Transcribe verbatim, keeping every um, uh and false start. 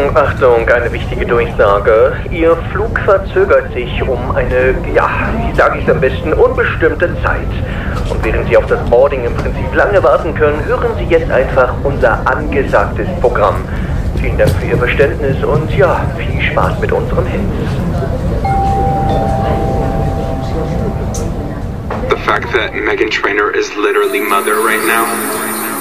Achtung, Achtung, eine wichtige Durchsage. Ihr Flug verzögert sich um eine, ja, wie sage ich es am besten, unbestimmte Zeit. Und während Sie auf das Boarding im Prinzip lange warten können, hören Sie jetzt einfach unser angesagtes Programm. Vielen Dank für Ihr Verständnis und ja, viel Spaß mit unseren Hits. The fact that Meghan Trainor is literally mother right now